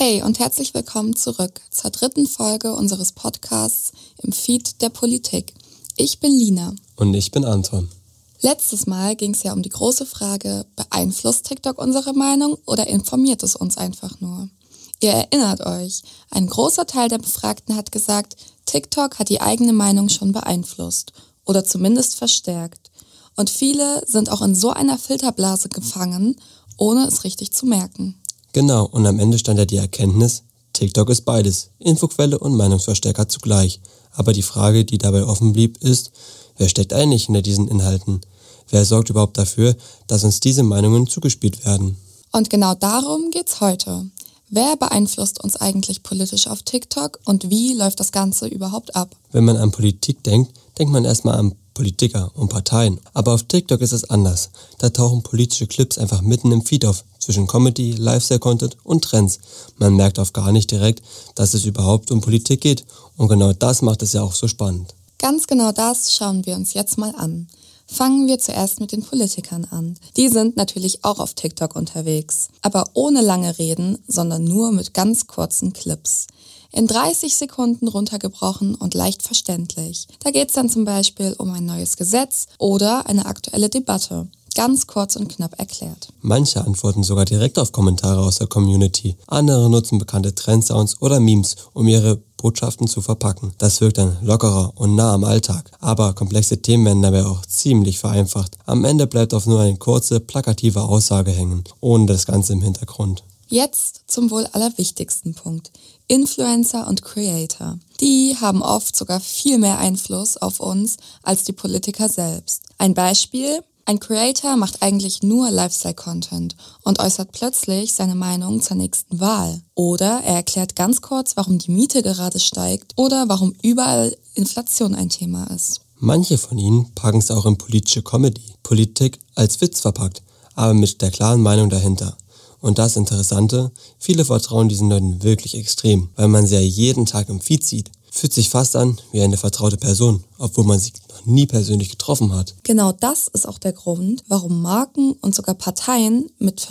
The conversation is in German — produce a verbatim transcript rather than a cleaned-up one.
Hey und herzlich willkommen zurück zur dritten Folge unseres Podcasts im Feed der Politik. Ich bin Lina. Und ich bin Anton. Letztes Mal ging es ja um die große Frage, beeinflusst TikTok unsere Meinung oder informiert es uns einfach nur? Ihr erinnert euch, ein großer Teil der Befragten hat gesagt, TikTok hat die eigene Meinung schon beeinflusst oder zumindest verstärkt. Und viele sind auch in so einer Filterblase gefangen, ohne es richtig zu merken. Genau, und am Ende stand ja die Erkenntnis, TikTok ist beides, Infoquelle und Meinungsverstärker zugleich. Aber die Frage, die dabei offen blieb, ist, wer steckt eigentlich hinter diesen Inhalten? Wer sorgt überhaupt dafür, dass uns diese Meinungen zugespielt werden? Und genau darum geht's heute. Wer beeinflusst uns eigentlich politisch auf TikTok und wie läuft das Ganze überhaupt ab? Wenn man an Politik denkt, denkt man erstmal an Politiker und Parteien. Aber auf TikTok ist es anders. Da tauchen politische Clips einfach mitten im Feed auf, zwischen Comedy, Lifestyle-Content und Trends. Man merkt oft gar nicht direkt, dass es überhaupt um Politik geht. Und genau das macht es ja auch so spannend. Ganz genau das schauen wir uns jetzt mal an. Fangen wir zuerst mit den Politikern an. Die sind natürlich auch auf TikTok unterwegs. Aber ohne lange Reden, sondern nur mit ganz kurzen Clips. In dreißig Sekunden runtergebrochen und leicht verständlich. Da geht es dann zum Beispiel um ein neues Gesetz oder eine aktuelle Debatte. Ganz kurz und knapp erklärt. Manche antworten sogar direkt auf Kommentare aus der Community. Andere nutzen bekannte Trendsounds oder Memes, um ihre Botschaften zu verpacken. Das wirkt dann lockerer und nah am Alltag. Aber komplexe Themen werden dabei auch ziemlich vereinfacht. Am Ende bleibt oft nur eine kurze, plakative Aussage hängen, ohne das Ganze im Hintergrund. Jetzt zum wohl allerwichtigsten Punkt. Influencer und Creator. Die haben oft sogar viel mehr Einfluss auf uns als die Politiker selbst. Ein Beispiel: Ein Creator macht eigentlich nur Lifestyle-Content und äußert plötzlich seine Meinung zur nächsten Wahl. Oder er erklärt ganz kurz, warum die Miete gerade steigt oder warum überall Inflation ein Thema ist. Manche von ihnen packen es auch in politische Comedy, Politik als Witz verpackt, aber mit der klaren Meinung dahinter. Und das Interessante, viele vertrauen diesen Leuten wirklich extrem, weil man sie ja jeden Tag im Feed sieht. Fühlt sich fast an wie eine vertraute Person, obwohl man sie noch nie persönlich getroffen hat. Genau das ist auch der Grund, warum Marken und sogar Parteien mit